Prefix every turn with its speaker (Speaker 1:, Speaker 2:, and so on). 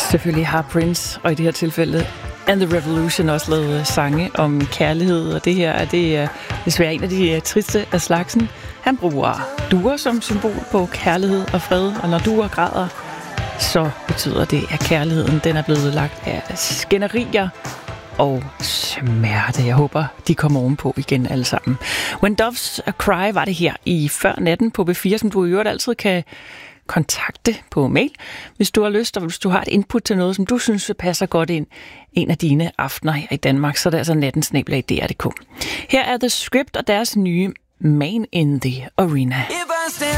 Speaker 1: Selvfølgelig har Prince, og i det her tilfælde And The Revolution, også lavet sange om kærlighed, og det her det er desværre en af de triste af slagsen. Han bruger duer som symbol på kærlighed og fred, og når duer græder, så betyder det, at kærligheden den er blevet lagt af skænderier og smerte. Jeg håber, de kommer ovenpå igen alle sammen. When Doves Cry var det her i Før Natten på B4, som du i øvrigt altid kan kontakte på mail, hvis du har lyst, og hvis du har et input til noget, som du synes passer godt ind en af dine aftener her i Danmark, så er det altså natten@dr.dk. Her er The Script og deres nye Man in the Arena.